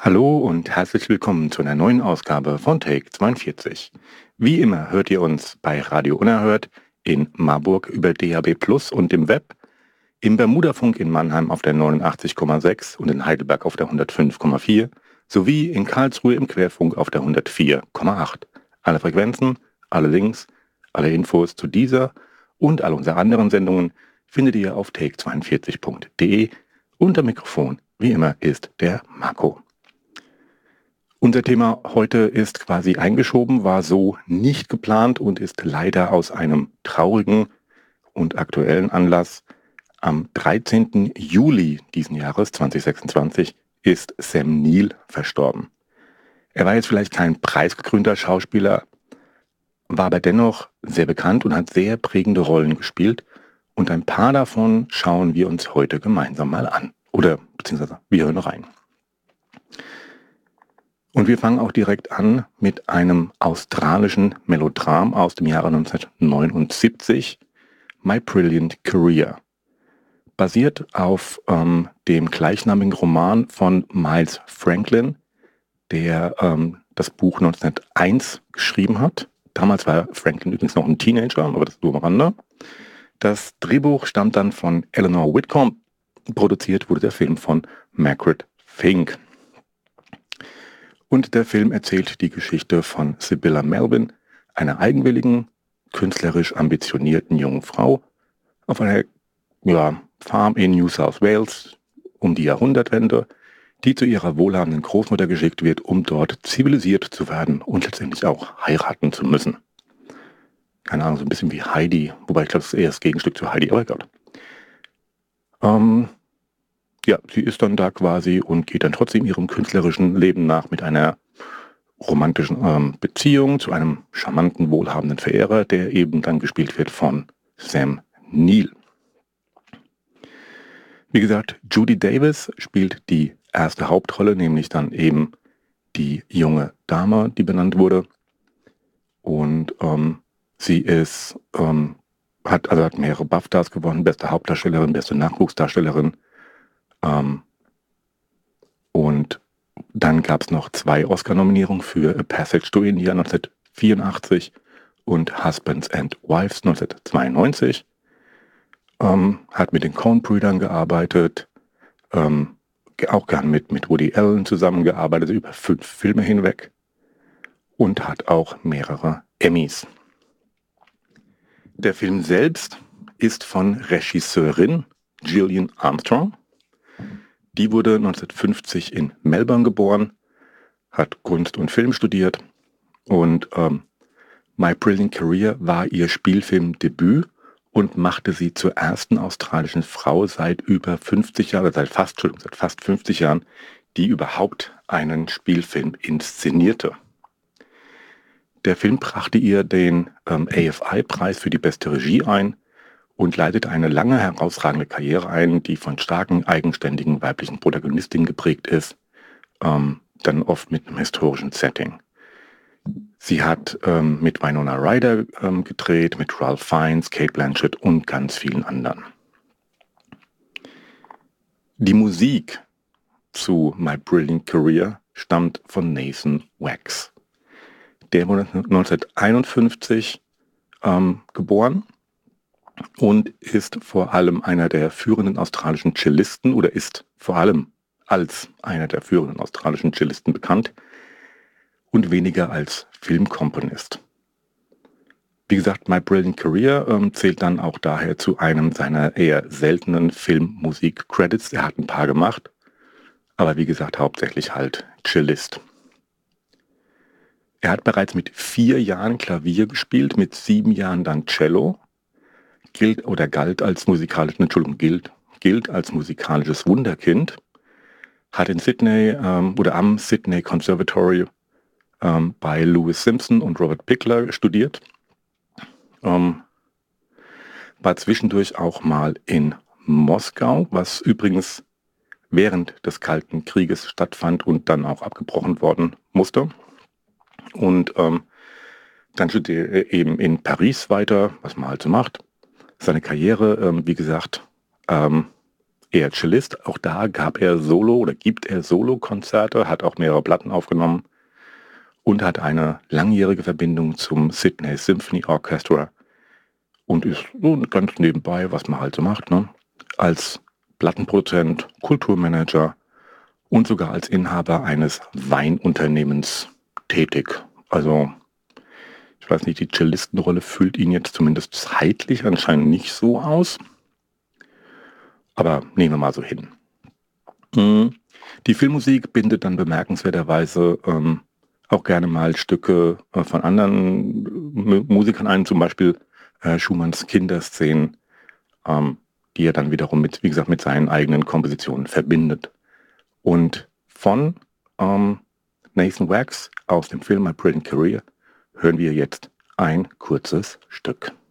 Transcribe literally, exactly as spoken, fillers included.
Hallo und herzlich willkommen zu einer neuen Ausgabe von Take zweiundvierzig. Wie immer hört ihr uns bei Radio Unerhört in Marburg über D A B Plus und im Web, im Bermudafunk in Mannheim auf der neunundachtzig Komma sechs und in Heidelberg auf der hundertfünf Komma vier sowie in Karlsruhe im Querfunk auf der hundertvier Komma acht. Alle Frequenzen, alle Links, alle Infos zu dieser und all unseren anderen Sendungen findet ihr auf take zweiundvierzig punkt de. Unter Mikrofon, wie immer, ist der Marco. Unser Thema heute ist quasi eingeschoben, war so nicht geplant und ist leider aus einem traurigen und aktuellen Anlass. Am dreizehnten Juli diesen Jahres zweitausendsechsundzwanzig ist Sam Neill verstorben. Er war jetzt vielleicht kein preisgekrönter Schauspieler, war aber dennoch sehr bekannt und hat sehr prägende Rollen gespielt. Und ein paar davon schauen wir uns heute gemeinsam mal an. Oder beziehungsweise wir hören rein. Und wir fangen auch direkt an mit einem australischen Melodram aus dem Jahre neunzehnhundertneunundsiebzig, My Brilliant Career. Basiert auf ähm, dem gleichnamigen Roman von Miles Franklin, der ähm, das Buch neunzehnhunderteins geschrieben hat. Damals war Franklin übrigens noch ein Teenager, aber das nur am Rande. Das Drehbuch stammt dann von Eleanor Whitcomb. Produziert wurde der Film von Margaret Fink. Und der Film erzählt die Geschichte von Sibylla Melvin, einer eigenwilligen, künstlerisch ambitionierten jungen Frau auf einer ja, Farm in New South Wales um die Jahrhundertwende, die zu ihrer wohlhabenden Großmutter geschickt wird, um dort zivilisiert zu werden und letztendlich auch heiraten zu müssen. Keine Ahnung, so ein bisschen wie Heidi, wobei ich glaube, das ist eher das Gegenstück zu Heidi, aber egal. Ähm, ja, sie ist dann da quasi und geht dann trotzdem ihrem künstlerischen Leben nach mit einer romantischen ähm, Beziehung zu einem charmanten, wohlhabenden Verehrer, der eben dann gespielt wird von Sam Neill. Wie gesagt, Judy Davis spielt die erste Hauptrolle, nämlich dann eben die junge Dame, die benannt wurde. Und ähm, sie ist, ähm, hat, also hat mehrere BAFTAs gewonnen, beste Hauptdarstellerin, beste Nachwuchsdarstellerin. Ähm, und dann gab es noch zwei Oscar-Nominierungen für A Passage to India neunzehnhundertvierundachtzig und Husbands and Wives neunzehnhundertzweiundneunzig. Ähm, hat mit den Coen-Brüdern gearbeitet, ähm, auch gern mit, mit Woody Allen zusammengearbeitet, über fünf Filme hinweg und hat auch mehrere Emmys. Der Film selbst ist von Regisseurin Gillian Armstrong. Die wurde neunzehnhundertfünfzig in Melbourne geboren, hat Kunst und Film studiert und ähm, My Brilliant Career war ihr Spielfilmdebüt und machte sie zur ersten australischen Frau seit über fünfzig Jahren, seit fast, Entschuldigung, seit fast fünfzig Jahren, die überhaupt einen Spielfilm inszenierte. Der Film brachte ihr den ähm, A F I-Preis für die beste Regie ein und leitete eine lange herausragende Karriere ein, die von starken, eigenständigen weiblichen Protagonistinnen geprägt ist, ähm, dann oft mit einem historischen Setting. Sie hat ähm, mit Winona Ryder ähm, gedreht, mit Ralph Fiennes, Cate Blanchett und ganz vielen anderen. Die Musik zu My Brilliant Career stammt von Nathan Wax. Der wurde neunzehnhunderteinundfünfzig ähm, geboren und ist vor allem einer der führenden australischen Cellisten oder ist vor allem als einer der führenden australischen Cellisten bekannt und weniger als Filmkomponist. Wie gesagt, My Brilliant Career ähm, zählt dann auch daher zu einem seiner eher seltenen Filmmusik-Credits. Er hat ein paar gemacht, aber wie gesagt, hauptsächlich halt Cellist. Er hat bereits mit vier Jahren Klavier gespielt, mit sieben Jahren dann Cello, gilt oder galt als musikalisches, Entschuldigung, gilt, gilt als musikalisches Wunderkind, hat in Sydney ähm, oder am Sydney Conservatory ähm, bei Louis Simpson und Robert Pickler studiert, ähm, war zwischendurch auch mal in Moskau, was übrigens während des Kalten Krieges stattfand und dann auch abgebrochen worden musste. Und ähm, dann studierte er eben in Paris weiter, was man halt so macht. Seine Karriere, ähm, wie gesagt, ähm, eher Cellist. Auch da gab er Solo oder gibt er Solo-Konzerte, hat auch mehrere Platten aufgenommen und hat eine langjährige Verbindung zum Sydney Symphony Orchestra und ist so ganz nebenbei, was man halt so macht, ne? Als Plattenproduzent, Kulturmanager und sogar als Inhaber eines Weinunternehmens tätig. Also ich weiß nicht, die Cellistenrolle füllt ihn jetzt zumindest zeitlich anscheinend nicht so aus. Aber nehmen wir mal so hin. Die Filmmusik bindet dann bemerkenswerterweise ähm, auch gerne mal Stücke äh, von anderen M- Musikern ein, zum Beispiel äh, Schumanns Kinderszenen, ähm, die er dann wiederum mit, wie gesagt, mit seinen eigenen Kompositionen verbindet. Und von ähm, Nathan Wax aus dem Film My Brilliant Career hören wir jetzt ein kurzes Stück.